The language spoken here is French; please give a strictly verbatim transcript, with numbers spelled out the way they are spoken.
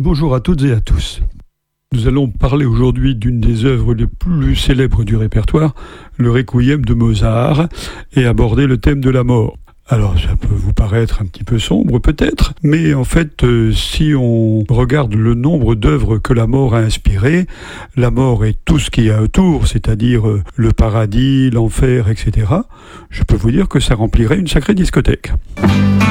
Bonjour à toutes et à tous. Nous allons parler aujourd'hui d'une des œuvres les plus célèbres du répertoire, le Requiem de Mozart, et aborder le thème de la mort. Alors ça peut vous paraître un petit peu sombre peut-être, mais en fait euh, si on regarde le nombre d'œuvres que la mort a inspirées, la mort et tout ce qu'il y a autour, c'est-à-dire euh, le paradis, l'enfer, et cetera, je peux vous dire que ça remplirait une sacrée discothèque.